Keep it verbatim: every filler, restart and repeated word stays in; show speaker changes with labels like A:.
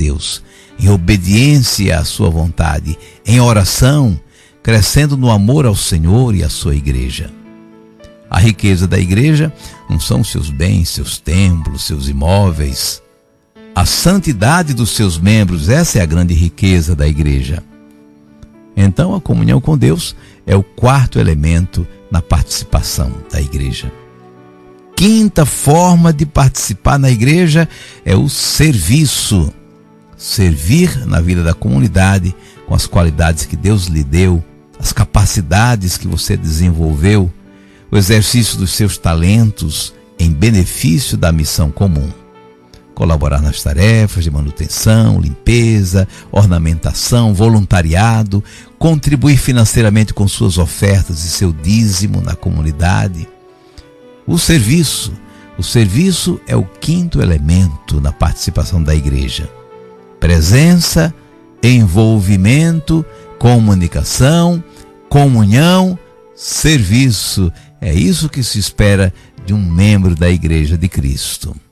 A: Deus, em obediência à sua vontade, em oração, crescendo no amor ao Senhor e à sua igreja. A riqueza da igreja não são seus bens, seus templos, seus imóveis. A santidade dos seus membros, essa é a grande riqueza da igreja. Então, a comunhão com Deus é o quarto elemento na participação da igreja. Quinta forma de participar na igreja é o serviço. Servir na vida da comunidade com as qualidades que Deus lhe deu, as capacidades que você desenvolveu, o exercício dos seus talentos em benefício da missão comum. Colaborar nas tarefas de manutenção, limpeza, ornamentação, voluntariado, contribuir financeiramente com suas ofertas e seu dízimo na comunidade. O serviço. O serviço é o quinto elemento na participação da igreja. Presença, envolvimento, comunicação, comunhão, serviço. É isso que se espera de um membro da Igreja de Cristo.